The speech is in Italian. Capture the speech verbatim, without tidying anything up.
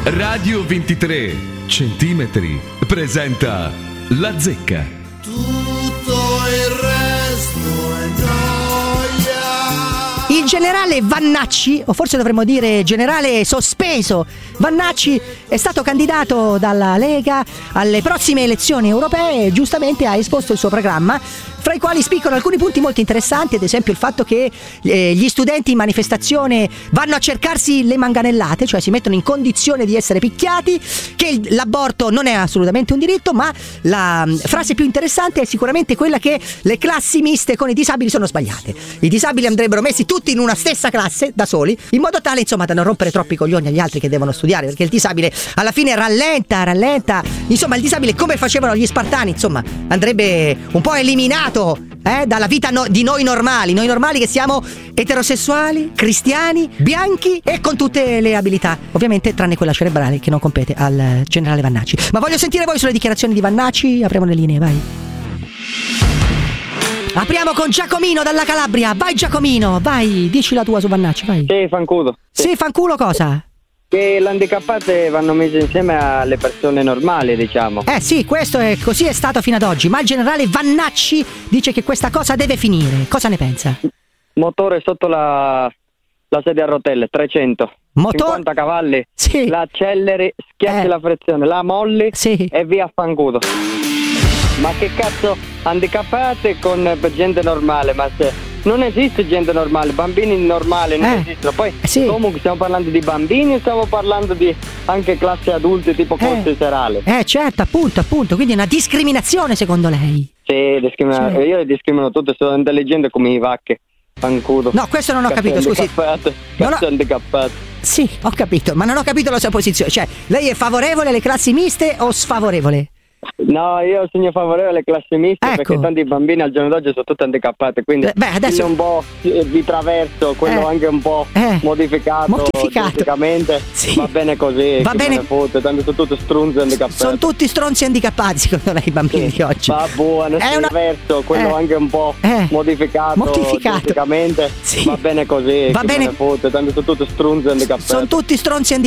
Radio ventitré centimetri presenta La Zecca. Tutto il resto è noia. Il generale Vannacci, o forse dovremmo dire generale sospeso Vannacci, è stato candidato dalla Lega alle prossime elezioni europee e giustamente ha esposto il suo programma, fra i quali spiccano alcuni punti molto interessanti, ad esempio il fatto che eh, gli studenti in manifestazione vanno a cercarsi le manganellate, cioè si mettono in condizione di essere picchiati, che il, l'aborto non è assolutamente un diritto, ma la mh, frase più interessante è sicuramente quella che le classi miste con i disabili sono sbagliate. I disabili andrebbero messi tutti in una stessa classe, da soli, in modo tale insomma da non rompere troppi coglioni agli altri che devono studiare, perché il disabile alla fine rallenta, rallenta, insomma il disabile, come facevano gli spartani, insomma andrebbe un po' eliminato Eh, dalla vita no- di noi normali, noi normali che siamo eterosessuali, cristiani, bianchi e con tutte le abilità, ovviamente tranne quella cerebrale che non compete al generale Vannacci. Ma voglio sentire voi sulle dichiarazioni di Vannacci, apriamo le linee, vai. Apriamo con Giacomino dalla Calabria, vai Giacomino, vai, dici la tua su Vannacci, vai. Sì, fanculo. Sì, sì fanculo cosa? Che le handicappate vanno messe insieme alle persone normali, diciamo. Eh sì, questo è così è stato fino ad oggi, ma il generale Vannacci dice che questa cosa deve finire. Cosa ne pensa? Motore sotto la, la sedia a rotelle, trecento. Motor- cinquanta cavalli. Sì. La acceleri, schiacci Eh. la frizione, la molli Sì. e via a fanculo. Ma che cazzo, handicappate con gente normale, ma se... Non esiste gente normale, bambini normali non Eh, esistono. Poi sì. comunque stiamo parlando di bambini o stiamo parlando di anche classi adulte tipo corsi Eh. serali? Eh certo, appunto, appunto, quindi è una discriminazione secondo lei. Sì, discrimina- Sì. io discrimino tutte, sono intelligente come i vacche. Fanculo. No, questo non ho Cazzo capito, scusi. handicappate, Non ho- cazzo handicappate. Sì, ho capito, ma non ho capito la sua posizione. Cioè, lei è favorevole alle classi miste o sfavorevole? No, io sono favorevole alle classi miste, Ecco. perché tanti bambini al giorno d'oggi sono tutti handicappati, quindi Eh, beh, adesso- quello un po' di traverso, quello Eh. anche un po' Eh. modificato, Modificato. geneticamente, Sì. va bene così, Va chi bene. me ne fotte, tanto sono tutti strunzi handicappati. Sono tutti stronzi handicappati, secondo lei, i bambini Sì, di oggi. va buono, È è una- diverso, quello eh. anche un po' Eh. modificato, Modificato. geneticamente, Sì. va bene così, Va chi bene. me ne fotte, tanto sono tutti strunzi handicappati. Sono tutti stronzi